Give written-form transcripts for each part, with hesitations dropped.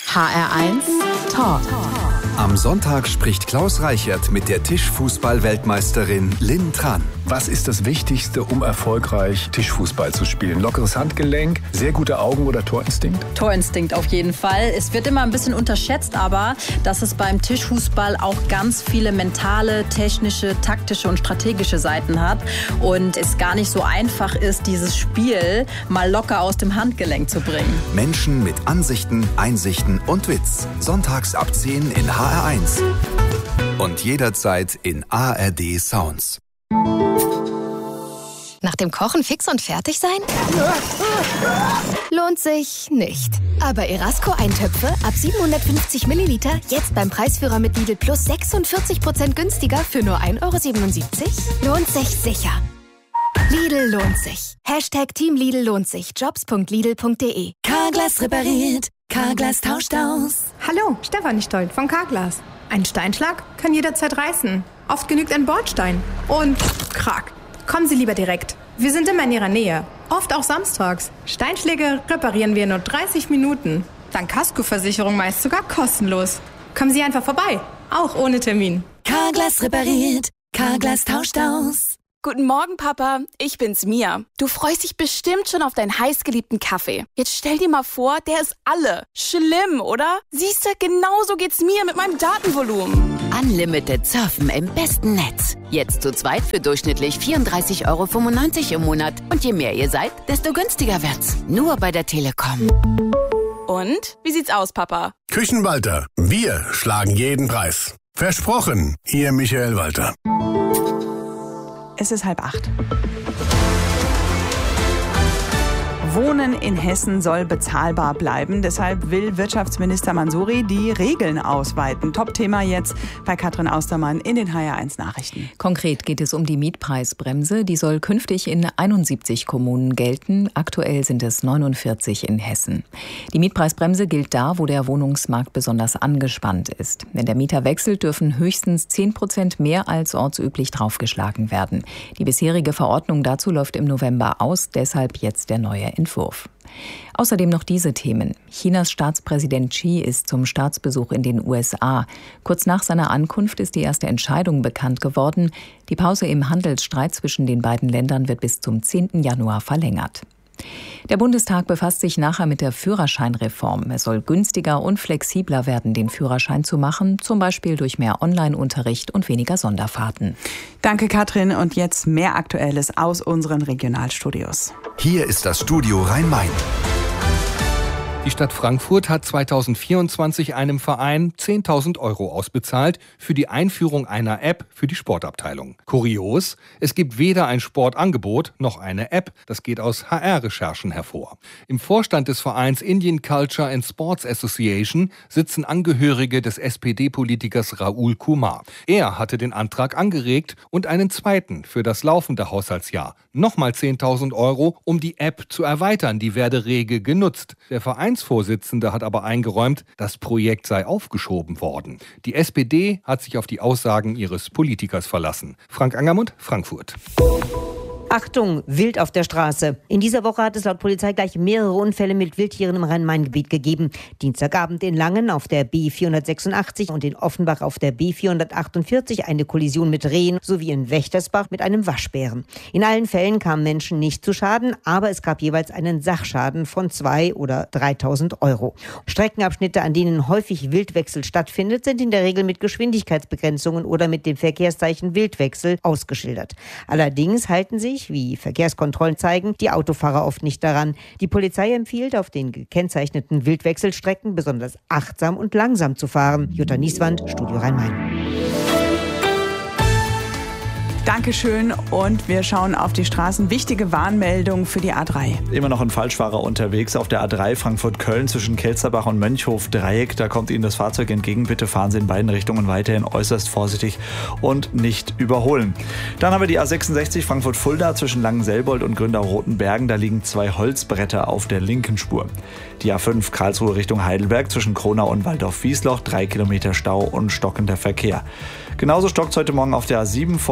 HR1 Talk. Am Sonntag spricht Klaus Reichert mit der Tischfußball-Weltmeisterin Lynn Tran. Was ist das Wichtigste, um erfolgreich Tischfußball zu spielen? Lockeres Handgelenk, sehr gute Augen oder Torinstinkt? Torinstinkt auf jeden Fall. Es wird immer ein bisschen unterschätzt, aber dass es beim Tischfußball auch ganz viele mentale, technische, taktische und strategische Seiten hat und es gar nicht so einfach ist, dieses Spiel mal locker aus dem Handgelenk zu bringen. Menschen mit Ansichten, Einsichten und Witz. Sonntags ab 10 in HR1. Und jederzeit in ARD Sounds. Nach dem Kochen fix und fertig sein? Lohnt sich nicht. Aber Erasco-Eintöpfe ab 750 Milliliter jetzt beim Preisführer mit Lidl Plus 46% günstiger für nur 1,77 €? Lohnt sich sicher. Lidl lohnt sich. Hashtag Team Lidl lohnt sich. Jobs.lidl.de. Carglass repariert. Carglass tauscht aus. Hallo, Stefanie Stolt von Carglass. Ein Steinschlag kann jederzeit reißen. Oft genügt ein Bordstein. Und krack. Kommen Sie lieber direkt. Wir sind immer in Ihrer Nähe. Oft auch samstags. Steinschläge reparieren wir in nur 30 Minuten. Dank Kaskoversicherung meist sogar kostenlos. Kommen Sie einfach vorbei. Auch ohne Termin. Carglass repariert. Carglass tauscht aus. Guten Morgen, Papa. Ich bin's, Mia. Du freust dich bestimmt schon auf deinen heißgeliebten Kaffee. Jetzt stell dir mal vor, der ist alle. Schlimm, oder? Siehst du, genauso geht's mir mit meinem Datenvolumen. Unlimited surfen im besten Netz. Jetzt zu zweit für durchschnittlich 34,95 € im Monat. Und je mehr ihr seid, desto günstiger wird's. Nur bei der Telekom. Und? Wie sieht's aus, Papa? Küchenwalter. Wir schlagen jeden Preis. Versprochen, Ihr Michael Walter. Es ist 7:30. Wohnen in Hessen soll bezahlbar bleiben. Deshalb will Wirtschaftsminister Mansouri die Regeln ausweiten. Top-Thema jetzt bei Katrin Austermann in den HR1 Nachrichten. Konkret geht es um die Mietpreisbremse. Die soll künftig in 71 Kommunen gelten. Aktuell sind es 49 in Hessen. Die Mietpreisbremse gilt da, wo der Wohnungsmarkt besonders angespannt ist. Wenn der Mieter wechselt, dürfen höchstens 10% mehr als ortsüblich draufgeschlagen werden. Die bisherige Verordnung dazu läuft im November aus, deshalb jetzt der neue Entwurf. Außerdem noch diese Themen. Chinas Staatspräsident Xi ist zum Staatsbesuch in den USA. Kurz nach seiner Ankunft ist die erste Entscheidung bekannt geworden. Die Pause im Handelsstreit zwischen den beiden Ländern wird bis zum 10. Januar verlängert. Der Bundestag befasst sich nachher mit der Führerscheinreform. Es soll günstiger und flexibler werden, den Führerschein zu machen, zum Beispiel durch mehr Online-Unterricht und weniger Sonderfahrten. Danke, Katrin. Und jetzt mehr Aktuelles aus unseren Regionalstudios. Hier ist das Studio Rhein-Main. Die Stadt Frankfurt hat 2024 einem Verein 10.000 € ausbezahlt für die Einführung einer App für die Sportabteilung. Kurios, es gibt weder ein Sportangebot noch eine App. Das geht aus HR-Recherchen hervor. Im Vorstand des Vereins Indian Culture and Sports Association sitzen Angehörige des SPD-Politikers Rahul Kumar. Er hatte den Antrag angeregt und einen zweiten für das laufende Haushaltsjahr. Nochmal 10.000 €, um die App zu erweitern. Die werde rege genutzt. Der Vereinsvorsitzende hat aber eingeräumt, das Projekt sei aufgeschoben worden. Die SPD hat sich auf die Aussagen ihres Politikers verlassen. Frank Angermund, Frankfurt. Achtung, Wild auf der Straße. In dieser Woche hat es laut Polizei gleich mehrere Unfälle mit Wildtieren im Rhein-Main-Gebiet gegeben. Dienstagabend in Langen auf der B486 und in Offenbach auf der B448 eine Kollision mit Rehen sowie in Wächtersbach mit einem Waschbären. In allen Fällen kamen Menschen nicht zu Schaden, aber es gab jeweils einen Sachschaden von 2.000 oder 3.000 €. Streckenabschnitte, an denen häufig Wildwechsel stattfindet, sind in der Regel mit Geschwindigkeitsbegrenzungen oder mit dem Verkehrszeichen Wildwechsel ausgeschildert. Allerdings halten sich, wie Verkehrskontrollen zeigen, die Autofahrer oft nicht daran. Die Polizei empfiehlt, auf den gekennzeichneten Wildwechselstrecken besonders achtsam und langsam zu fahren. Jutta Nieswand, Studio Rhein-Main. Dankeschön und wir schauen auf die Straßen. Wichtige Warnmeldung für die A3. Immer noch ein Falschfahrer unterwegs auf der A3 Frankfurt-Köln zwischen Kelzerbach und Mönchhof-Dreieck. Da kommt Ihnen das Fahrzeug entgegen. Bitte fahren Sie in beiden Richtungen weiterhin äußerst vorsichtig und nicht überholen. Dann haben wir die A66 Frankfurt-Fulda zwischen Langenselbold und Gründau-Rotenbergen. Da liegen 2 Holzbretter auf der linken Spur. Die A5 Karlsruhe Richtung Heidelberg zwischen Kronau und Waldorf-Wiesloch. 3 Kilometer Stau und stockender Verkehr. Genauso stockt es heute Morgen auf der A7 von Kassel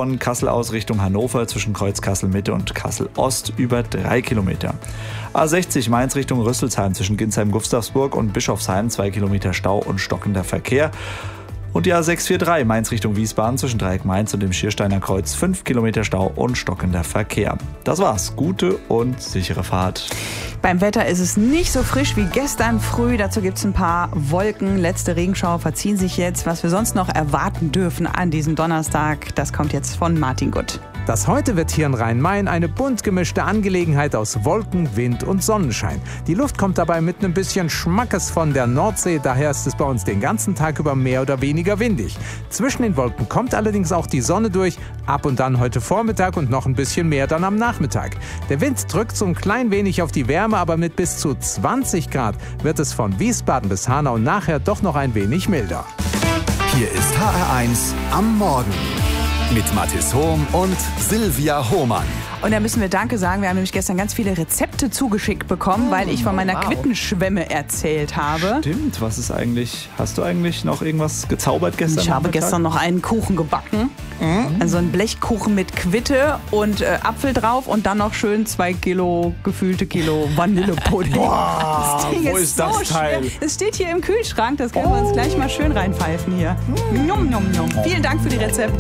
Kassel aus Richtung Hannover zwischen Kreuz Kassel-Mitte und Kassel-Ost über 3 Kilometer. A60 Mainz Richtung Rüsselsheim zwischen Ginsheim-Gustavsburg und Bischofsheim 2 Kilometer Stau und stockender Verkehr. Und die A643 Mainz Richtung Wiesbaden zwischen Dreieck Mainz und dem Schiersteiner Kreuz 5 Kilometer Stau und stockender Verkehr. Das war's. Gute und sichere Fahrt. Beim Wetter ist es nicht so frisch wie gestern früh. Dazu gibt es ein paar Wolken. Letzte Regenschauer verziehen sich jetzt. Was wir sonst noch erwarten dürfen an diesem Donnerstag, das kommt jetzt von Martin Gutt. Das heute wird hier in Rhein-Main eine bunt gemischte Angelegenheit aus Wolken, Wind und Sonnenschein. Die Luft kommt dabei mit einem bisschen Schmackes von der Nordsee, daher ist es bei uns den ganzen Tag über mehr oder weniger windig. Zwischen den Wolken kommt allerdings auch die Sonne durch, ab und dann heute Vormittag und noch ein bisschen mehr dann am Nachmittag. Der Wind drückt so ein klein wenig auf die Wärme, aber mit bis zu 20 Grad wird es von Wiesbaden bis Hanau nachher doch noch ein wenig milder. Hier ist HR1 am Morgen mit Mathis Hohm und Silvia Hohmann. Und da müssen wir Danke sagen. Wir haben nämlich gestern ganz viele Rezepte zugeschickt bekommen, weil ich von meiner Quittenschwemme erzählt habe. Stimmt, hast du eigentlich noch irgendwas gezaubert gestern? Ich habe gestern noch einen Kuchen gebacken. Also einen Blechkuchen mit Quitte und Apfel drauf und dann noch schön 2 Kilo, gefühlte Kilo Vanillepudding. Boah, das Ding wo ist das so Teil? Schwer. Es steht hier im Kühlschrank, das können wir uns gleich mal schön reinpfeifen hier. Vielen Dank für die Rezepte.